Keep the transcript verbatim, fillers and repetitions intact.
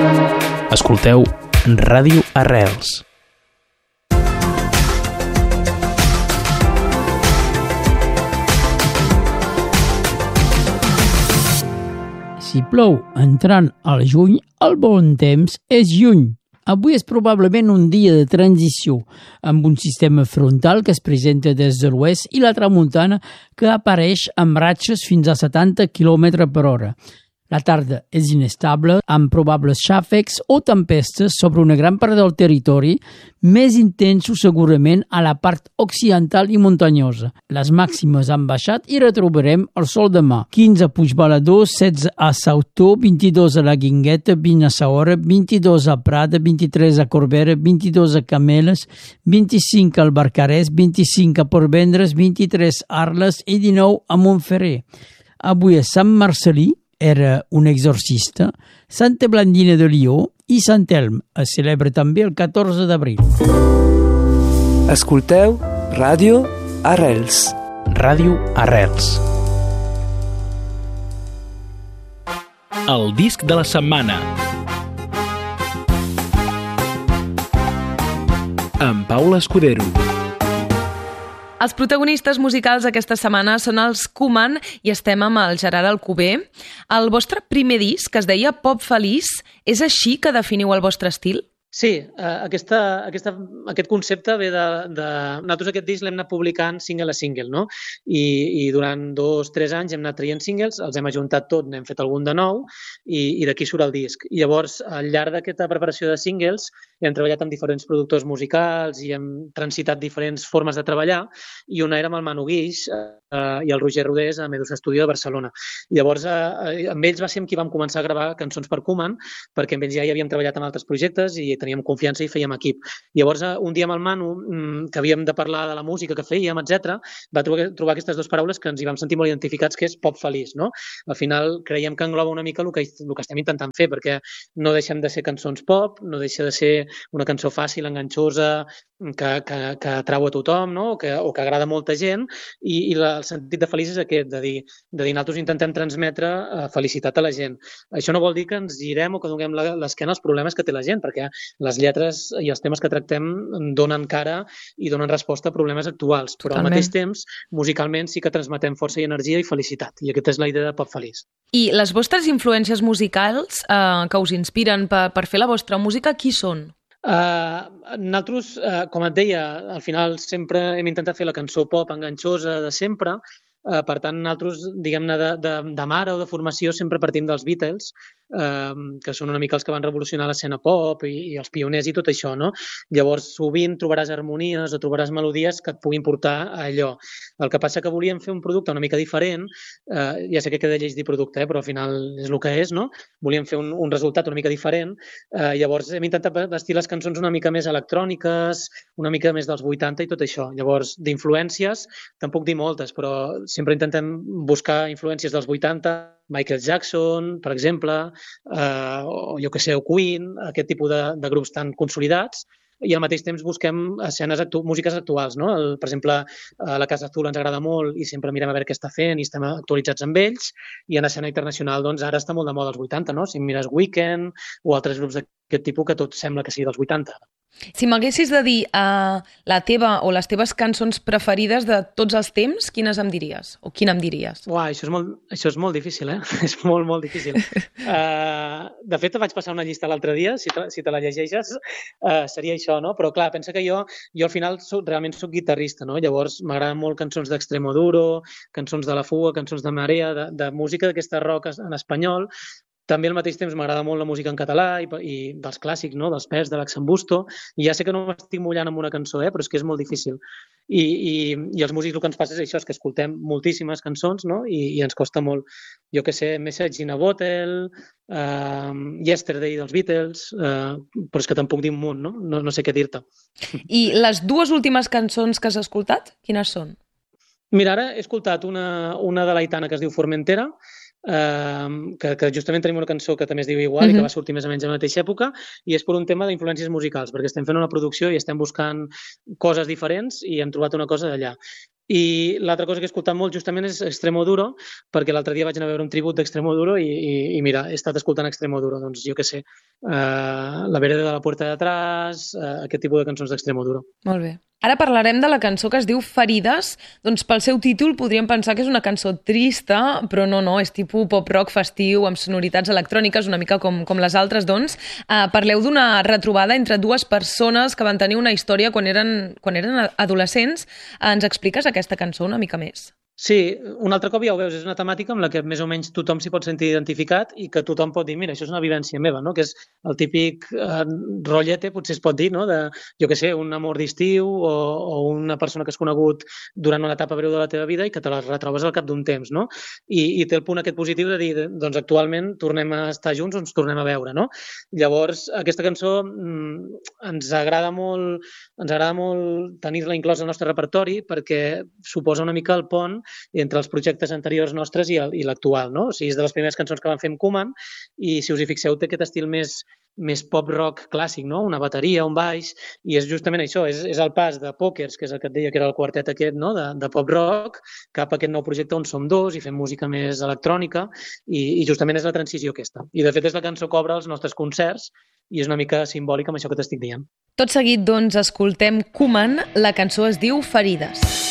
Escolteu Ràdio Arrels. Si plou entrant al juny, el bon temps és lluny. Avui és probablement un dia de transició, amb un sistema frontal que es presenta des de l'oest i la tramuntana que apareix amb ratxes fins a setanta quilòmetres per hora. La tarda és inestable, amb probables xàfecs o tempestes sobre una gran part del territori, més intensos segurament a la part occidental i muntanyosa. Les màximes han baixat i retrobarem el sol demà. quinze a Puigbalador, setze a Sautó, vint-i-dos a la Guingueta, vint a Saora, vint-i-dos a Prada, vint-i-tres a Corbera, vint-i-dos a Cameles, vint-i-cinc al Barcarès, vint-i-cinc a Portvendres, vint-i-tres a Arles i dinou a Montferrer. Avui a Sant Marcelí, era un exorcista, Santa Blandina de Lió i Sant Elm. Es celebra també el catorze d'abril. Escolteu Ràdio Arrels. Ràdio Arrels. El disc de la setmana. Amb Paula Escudero. Els protagonistes musicals aquesta setmana són els Koeman i estem amb el Gerard Alcover. El vostre primer disc, que es deia Pop Feliç, és així que definiu el vostre estil? Sí, aquesta, aquesta, aquest concepte ve de, de... Nosaltres aquest disc l'hem anat publicant single a single, no? I, i durant dos, tres anys hem anat traient singles, els hem ajuntat tot, n'hem fet algun de nou i, i d'aquí surt el disc. I llavors, al llarg d'aquesta preparació de singles, hem treballat amb diferents productors musicals i hem transitat diferents formes de treballar i una era amb el Manu Guix eh, i el Roger Rodés a Medusa Studio de Barcelona. I llavors, eh, amb ells va ser amb qui vam començar a gravar cançons per Koeman, perquè amb ells ja hi havíem treballat en altres projectes i teníem confiança i fèiem equip. Llavors, un dia amb el Manu, que havíem de parlar de la música que fèiem, etcètera, va trobar, trobar aquestes dues paraules que ens hi vam sentir molt identificats, que és pop feliç, no? Al final, creiem que engloba una mica el que, el que estem intentant fer, perquè no deixem de ser cançons pop, no deixa de ser una cançó fàcil, enganxosa, que, que, que atrau a tothom, no? O que, o que agrada a molta gent, i, i la, el sentit de feliç és aquest, de dir, de dir nosaltres intentem transmetre uh, felicitat a la gent. Això no vol dir que ens girem o que donem l'esquena als problemes que té la gent, perquè les lletres i els temes que tractem donen cara i donen resposta a problemes actuals, però Totalment. Al mateix temps, musicalment sí que transmetem força i energia i felicitat, i aquesta és la idea de Pop Feliç. I les vostres influències musicals eh, que us inspiren per, per fer la vostra música, qui són? Uh, nosaltres, uh, com et deia, al final sempre hem intentat fer la cançó pop enganxosa de sempre. Uh, per tant, nosaltres, diguem-ne, de, de, de mare o de formació sempre partim dels Beatles, uh, que són una mica els que van revolucionar l'escena pop i, i els pioners i tot això, no? Llavors, sovint trobaràs harmonies o trobaràs melodies que et puguin portar a allò. El que passa que volíem fer un producte una mica diferent, uh, ja sé que queda lleig dir producte, eh, però al final és el que és, no? Volíem fer un, un resultat una mica diferent, uh, llavors hem intentat vestir les cançons una mica més electròniques, una mica més dels vuitanta i tot això. Llavors, d'influències, tampoc dir moltes, però sempre intentem buscar influències dels vuitanta, Michael Jackson, per exemple, eh, o jo que sé, o Queen, aquest tipus de, de grups tan consolidats, i al mateix temps busquem escenes actu músiques actuals, no? El, per exemple, a la Casa Azul ens agrada molt i sempre mirem a veure què està fent i estem actualitzats amb ells, i en escena internacional doncs ara està molt de moda els vuitanta, no? Si mires Weekend o altres grups d'aquest tipus que tot sembla que sigui dels vuitanta. Si m'haguessis de dir uh, la teva o les teves cançons preferides de tots els temps, quines em diries? O quina em diries? Uau, això és molt, això és molt difícil, eh? És molt, molt difícil. Uh, de fet, vaig passar una llista l'altre dia, si te, si te la llegeixes, uh, seria això, no? Però clar, pensa que jo, jo al final soc, realment soc guitarrista, no? Llavors m'agraden molt cançons d'Extremoduro, cançons de La Fuga, cançons de Marea, de, de música d'aquesta rock en espanyol. També al mateix temps m'agrada molt la música en català i, i dels clàssics, no? Dels Pets, de l'Axambusto. I ja sé que no m'estic mullant amb una cançó, eh? Però és que és molt difícil. I, i, i els músics el que ens passa és això, és que escoltem moltíssimes cançons, no? I, i ens costa molt. Jo que sé, Message in a Bottle, uh, Yesterday dels Beatles, uh, però és que tampoc dic un munt, no? No, no sé què dir-te. I les dues últimes cançons que has escoltat, quines són? Mira, ara he escoltat una, una de l'Aitana que es diu Formentera, Uh, que, que justament tenim una cançó que també es diu igual, uh-huh. i que va sortir més o menys a la mateixa època, i és per un tema d'influències musicals, perquè estem fent una producció i estem buscant coses diferents i hem trobat una cosa d'allà. I l'altra cosa que he escoltat molt justament és Extremoduro, perquè l'altre dia vaig anar a veure un tribut d'Extremoduro i, i, i mira, he estat escoltant Extremoduro, doncs jo què sé, uh, La vereda de la puerta de atrás, uh, aquest tipus de cançons d'Extremoduro. Molt bé. Ara parlarem de la cançó que es diu Ferides. Doncs pel seu títol podríem pensar que és una cançó trista, però no, no, és tipus pop-rock festiu, amb sonoritats electròniques, una mica com, com les altres, doncs. Uh, parleu d'una retrobada entre dues persones que van tenir una història quan eren, quan eren adolescents. Uh, ens expliques aquesta cançó una mica més? Sí, un altre cop ja ho veus, és una temàtica amb la que més o menys tothom s'hi pot sentir identificat i que tothom pot dir, mira, això és una vivència meva, no? Que és el típic eh, rotllete, potser es pot dir, no? De, jo què sé, un amor d'estiu o, o una persona que has conegut durant una etapa breu de la teva vida i que te la retrobes al cap d'un temps, no? I, i té el punt aquest positiu de dir, doncs actualment tornem a estar junts o ens tornem a veure, no? Llavors, aquesta cançó mm, ens agrada molt, ens agrada molt tenir-la inclosa al nostre repertori perquè suposa una mica el pont entre els projectes anteriors nostres i l'actual, no? O sigui, és de les primeres cançons que van fer amb Koeman i, si us hi fixeu, té aquest estil més, més pop-rock clàssic, no? Una bateria, un baix, i és justament això, és, és el pas de Pokers, que és el que et deia que era el quartet aquest, no? De, de pop-rock, cap a aquest nou projecte on som dos i fem música més electrònica i, i justament és la transició aquesta. I, de fet, és la cançó que obre els nostres concerts i és una mica simbòlica amb això que t'estic dient. Tot seguit, doncs, escoltem Koeman, la cançó es diu Ferides.